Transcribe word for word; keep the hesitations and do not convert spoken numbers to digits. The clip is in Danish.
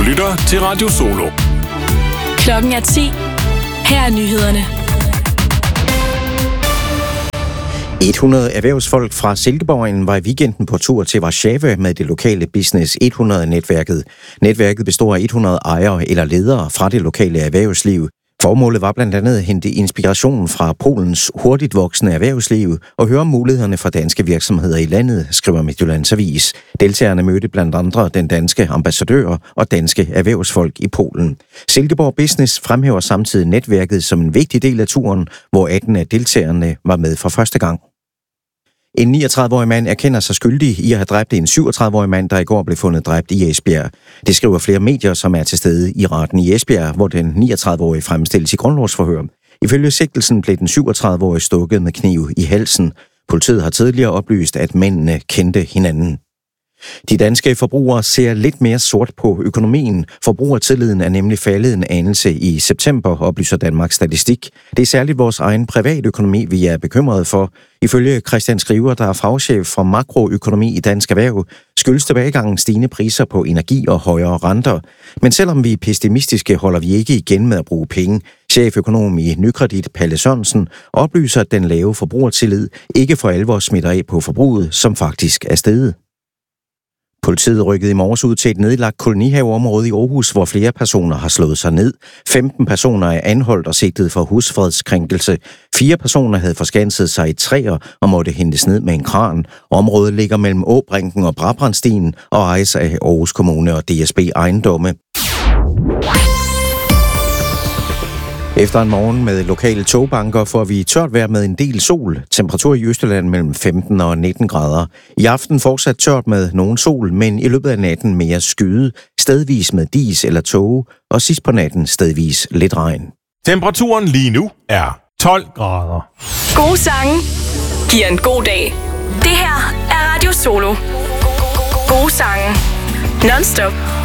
lytter til Radio Solo. Klokken er ti. Her er nyhederne. hundrede erhvervsfolk fra Silkeborg var i weekenden på tur til Warszawa med det lokale Business hundrede-netværket. Netværket består af hundrede ejere eller ledere fra det lokale erhvervsliv. Formålet var blandt andet at hente inspiration fra Polens hurtigt voksende erhvervsliv og høre om mulighederne for danske virksomheder i landet, skriver Midtjyllands Avis. Deltagerne mødte blandt andre den danske ambassadør og danske erhvervsfolk i Polen. Silkeborg Business fremhæver samtidig netværket som en vigtig del af turen, hvor atten af deltagerne var med for første gang. En niogtredive-årig mand erkender sig skyldig i at have dræbt en syvogtredive-årig mand, der i går blev fundet dræbt i Esbjerg. Det skriver flere medier, som er til stede i retten i Esbjerg, hvor den niogtredive-årige fremstilles i grundlovsforhør. Ifølge sigtelsen blev den syvogtredive-årige stukket med kniv i halsen. Politiet har tidligere oplyst, at mændene kendte hinanden. De danske forbrugere ser lidt mere sort på økonomien. Forbrugertilliden er nemlig faldet en anelse i september, oplyser Danmarks Statistik. Det er særligt vores egen privatøkonomi, vi er bekymrede for. Ifølge Christian Skriver, der er fagchef for makroøkonomi i Dansk Erhverv, skyldes tilbagegangen stigende priser på energi og højere renter. Men selvom vi er pessimistiske, holder vi ikke igen med at bruge penge. Cheføkonom i Nykredit, Palle Sørensen, oplyser, at den lave forbrugertillid ikke for alvor smitter af på forbruget, som faktisk er steget. Politiet rykkede i morges ud til et nedlagt kolonihaveområde i Aarhus, hvor flere personer har slået sig ned. femten personer er anholdt og sigtet for husfredskrænkelse. Fire personer havde forskanset sig i træer og måtte hentes ned med en kran. Området ligger mellem Åbrinken og Brabrandstien og ejes af Aarhus Kommune og D S B Ejendomme. Efter en morgen med lokale togbanker får vi tørt vejr med en del sol. Temperatur i Østjylland mellem femten og nitten grader. I aften fortsat tørt med nogen sol, men i løbet af natten mere skyde, stedvis med dis eller tåge, og sidst på natten stedvis lidt regn. Temperaturen lige nu er tolv grader. Gode sange giver en god dag. Det her er Radio Solo. Gode sange. Non-stop.